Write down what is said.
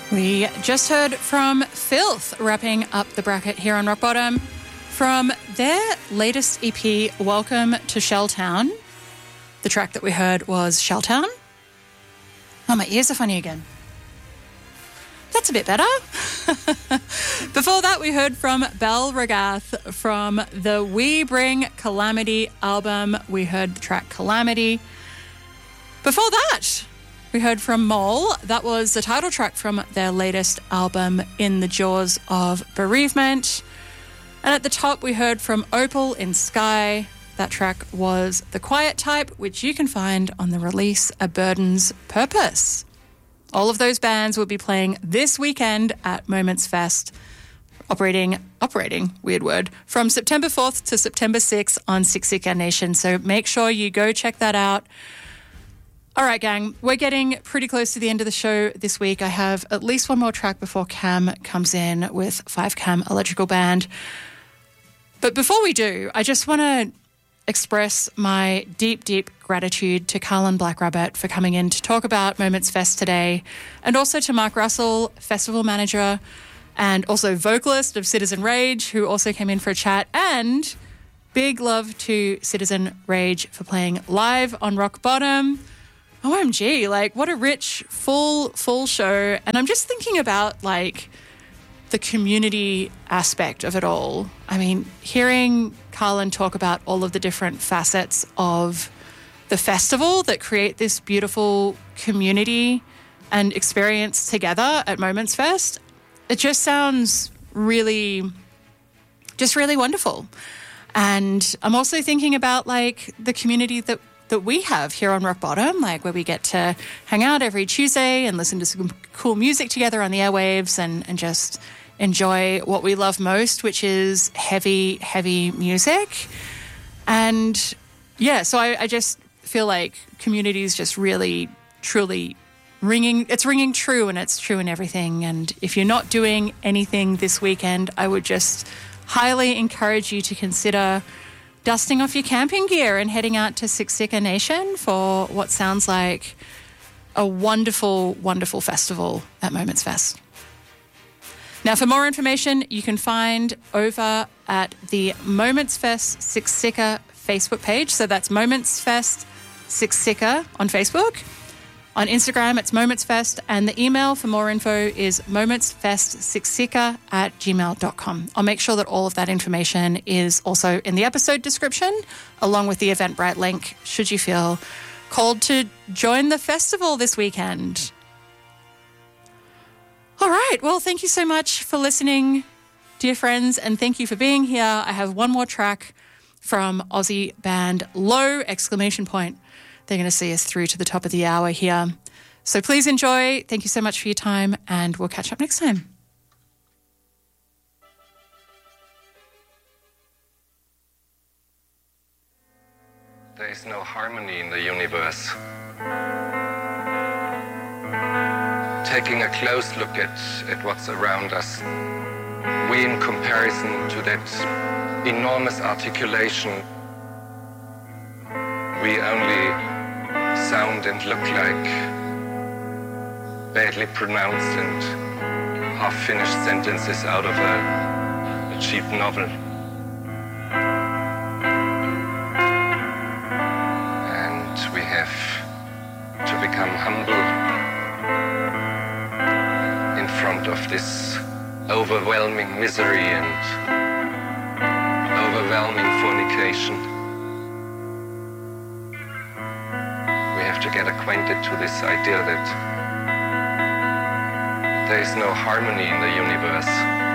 We just heard from Filth, wrapping up the bracket here on Rock Bottom, from their latest EP, Welcome to Shelltown. The track that we heard was Shelltown. Oh, my ears are funny again. That's a bit better. Before that, we heard from Bel Ragath from the We Bring Calamity album. We heard the track Calamity. Before that, we heard from Mole. That was the title track from their latest album, In the Jaws of Bereavement. And at the top, we heard from Opal in Sky. That track was The Quiet Type, which you can find on the release A Burden's Purpose. All of those bands will be playing this weekend at Moments Fest, operating, weird word, from September 4th to September 6th on Siksika Nation. So make sure you go check that out. All right, gang, we're getting pretty close to the end of the show this week. I have at least one more track before Cam comes in with 5Cam Electrical Band. But before we do, I just want to express my deep, deep gratitude to Carlin Black Rabbit for coming in to talk about Moments Fest today, and also to Mark Russell, festival manager and also vocalist of Citizen Rage, who also came in for a chat, and big love to Citizen Rage for playing live on Rock Bottom. OMG, like, what a rich, full show. And I'm just thinking about, like, the community aspect of it all. I mean, hearing Carlin talk about all of the different facets of the festival that create this beautiful community and experience together at Moments Fest, it just sounds really wonderful. And I'm also thinking about, like, the community that we have here on Rock Bottom, like where we get to hang out every Tuesday and listen to some cool music together on the airwaves and just enjoy what we love most, which is heavy, heavy music. And yeah, so I just feel like community is just really, truly ringing true, and it's true in everything. And if you're not doing anything this weekend, I would just highly encourage you to consider dusting off your camping gear and heading out to Siksika Nation for what sounds like a wonderful, wonderful festival at Moments Fest. Now, for more information, you can find over at the Moments Fest Siksika Facebook page. So that's Moments Fest Siksika on Facebook. On Instagram, it's Moments Fest, and the email for more info is momentsfestsiksika@gmail.com. I'll make sure that all of that information is also in the episode description, along with the Eventbrite link, should you feel called to join the festival this weekend. All right, well, thank you so much for listening, dear friends, and thank you for being here. I have one more track from Aussie band Low! They're going to see us through to the top of the hour here. So please enjoy. Thank you so much for your time, and we'll catch up next time. There is no harmony in the universe. Taking a close look at what's around us, we, in comparison to that enormous articulation, we only sound and look like badly pronounced and half-finished sentences out of a cheap novel. And we have to become humble in front of this overwhelming misery and overwhelming fornication. To get acquainted to this idea that there is no harmony in the universe.